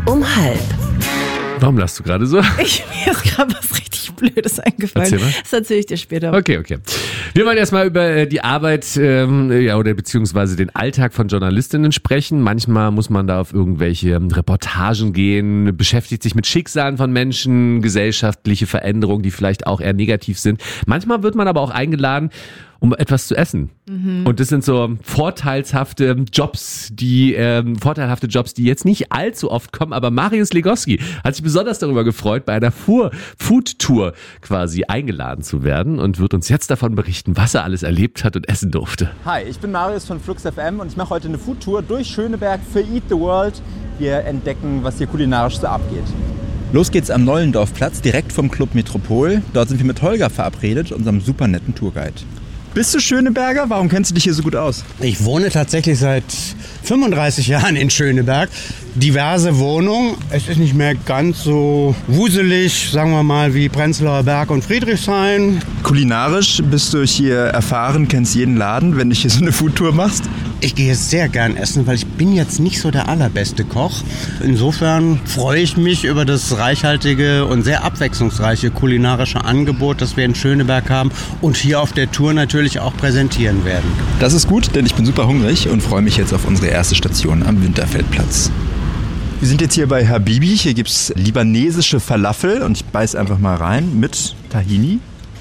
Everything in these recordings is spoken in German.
um 12:30. Warum lachst du gerade so? Mir ist gerade was richtig Blödes eingefallen. Erzähl mal. Das erzähle ich dir später. Okay. Wir wollen erstmal über die Arbeit oder beziehungsweise den Alltag von Journalistinnen sprechen. Manchmal muss man da auf irgendwelche Reportagen gehen, beschäftigt sich mit Schicksalen von Menschen, gesellschaftliche Veränderungen, die vielleicht auch eher negativ sind. Manchmal wird man aber auch eingeladen, um etwas zu essen. Und das sind so vorteilhafte Jobs, die jetzt nicht allzu oft kommen, aber Marius Legowski hat sich besonders darüber gefreut, bei einer Food-Tour quasi eingeladen zu werden und wird uns jetzt davon berichten, was er alles erlebt hat und essen durfte. Hi, ich bin Marius von Flux FM und ich mache heute eine Food-Tour durch Schöneberg für Eat the World. Wir entdecken, was hier kulinarisch so abgeht. Los geht's am Nollendorfplatz, direkt vom Club Metropol. Dort sind wir mit Holger verabredet, unserem super netten Tourguide. Bist du Schöneberger? Warum kennst du dich hier so gut aus? Ich wohne tatsächlich seit 35 Jahren in Schöneberg. Diverse Wohnungen. Es ist nicht mehr ganz so wuselig, sagen wir mal, wie Prenzlauer Berg und Friedrichshain. Kulinarisch bist du hier erfahren, kennst jeden Laden, wenn du hier so eine Foodtour machst? Ich gehe sehr gern essen, weil ich bin jetzt nicht so der allerbeste Koch. Insofern freue ich mich über das reichhaltige und sehr abwechslungsreiche kulinarische Angebot, das wir in Schöneberg haben und hier auf der Tour natürlich auch präsentieren werden. Das ist gut, denn ich bin super hungrig und freue mich jetzt auf unsere erste Station am Winterfeldplatz. Wir sind jetzt hier bei Habibi. Hier gibt es libanesische Falafel und ich beiß einfach mal rein mit Tahini.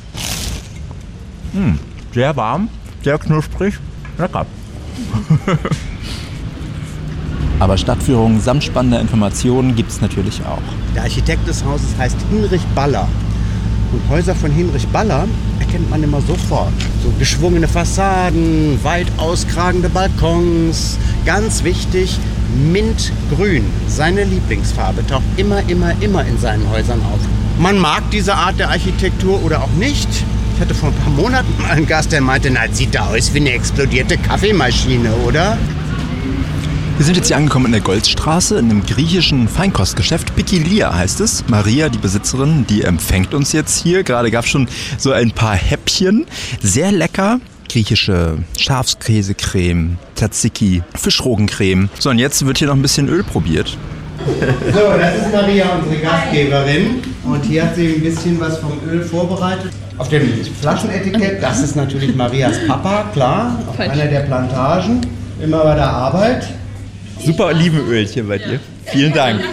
Sehr warm, sehr knusprig, lecker. Aber Stadtführungen samt spannender Informationen gibt es natürlich auch. Der Architekt des Hauses heißt Hinrich Baller. Und Häuser von Hinrich Baller erkennt man immer sofort. So geschwungene Fassaden, weit auskragende Balkons. Ganz wichtig, Mintgrün, seine Lieblingsfarbe, taucht immer in seinen Häusern auf. Man mag diese Art der Architektur oder auch nicht. Ich hatte vor ein paar Monaten mal einen Gast, der meinte, na, sieht da aus wie eine explodierte Kaffeemaschine, oder? Wir sind jetzt hier angekommen in der Goldstraße, in einem griechischen Feinkostgeschäft. Pikilia heißt es. Maria, die Besitzerin, die empfängt uns jetzt hier. Gerade gab es schon so ein paar Häppchen. Sehr lecker. Griechische Schafskäsecreme, Tzatziki, Fischrogencreme. So, und jetzt wird hier noch ein bisschen Öl probiert. So, das ist Maria, unsere Gastgeberin. Und hier hat sie ein bisschen was vom Öl vorbereitet. Auf dem Flaschenetikett, das ist natürlich Marias Papa, klar. Auf einer der Plantagen, immer bei der Arbeit. Super Olivenölchen bei dir. Vielen Dank.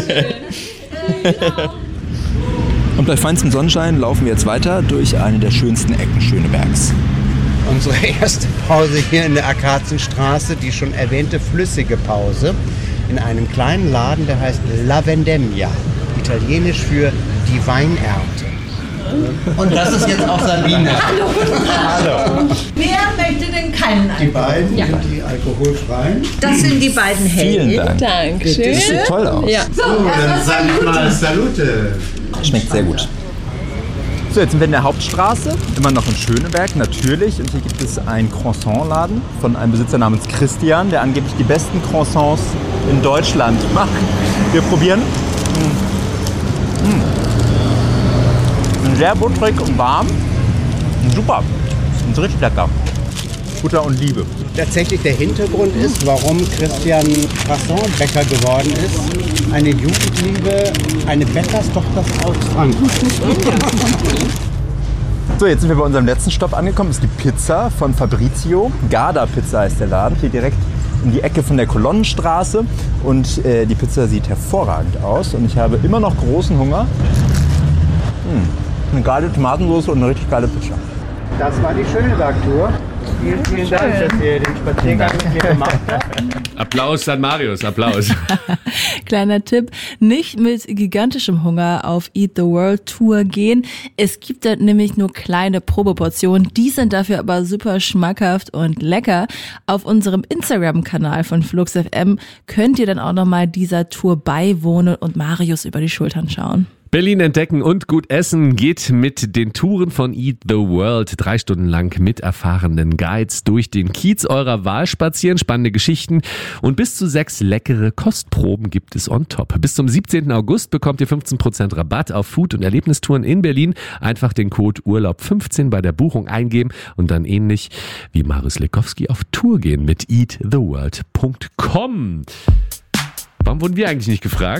Und bei feinstem Sonnenschein laufen wir jetzt weiter durch eine der schönsten Ecken Schönebergs. Unsere erste Pause hier in der Akazienstraße, die schon erwähnte flüssige Pause, in einem kleinen Laden, der heißt La Vendemmia, italienisch für die Weinernte. Und das ist jetzt auch Sabine. Hallo. Wer möchte denn keinen Alkohol? Die beiden sind die alkoholfreien. Das sind die beiden Hellen. Vielen Dank. Dankeschön. Das sieht toll aus. Ja. So, Dann sag ich mal Salute. Schmeckt sehr gut. So, jetzt sind wir in der Hauptstraße, immer noch in Schöneberg, natürlich. Und hier gibt es einen Croissantladen von einem Besitzer namens Christian, der angeblich die besten Croissants in Deutschland macht. Wir probieren. Sehr butterig und warm. Super. Und richtig lecker. Butter und Liebe. Tatsächlich der Hintergrund ist, warum Christian Croissantbäcker geworden ist. Eine Jugendliebe, eine Bäckerstochter aus Frankreich. So, jetzt sind wir bei unserem letzten Stopp angekommen. Das ist die Pizza von Fabrizio. Garda Pizza heißt der Laden. Hier direkt in die Ecke von der Kolonnenstraße. Und die Pizza sieht hervorragend aus. Und ich habe immer noch großen Hunger. Eine geile Tomatensauce und eine richtig geile Pizza. Das war die Schöneberg-Tour. Vielen Dank, dass ihr den Spaziergang hier gemacht habt. Applaus an Marius, Applaus. Kleiner Tipp, nicht mit gigantischem Hunger auf Eat the World Tour gehen. Es gibt da nämlich nur kleine Probeportionen, die sind dafür aber super schmackhaft und lecker. Auf unserem Instagram-Kanal von Flux FM könnt ihr dann auch nochmal dieser Tour beiwohnen und Marius über die Schultern schauen. Berlin entdecken und gut essen geht mit den Touren von Eat the World. 3 Stunden lang mit erfahrenen Guides durch den Kiez eurer Wahl spazieren, spannende Geschichten und bis zu 6 leckere Kostproben gibt es on top. Bis zum 17. August bekommt ihr 15% Rabatt auf Food- und Erlebnistouren in Berlin. Einfach den Code Urlaub15 bei der Buchung eingeben und dann ähnlich wie Marius Legowski auf Tour gehen mit eattheworld.com. Warum wurden wir eigentlich nicht gefragt?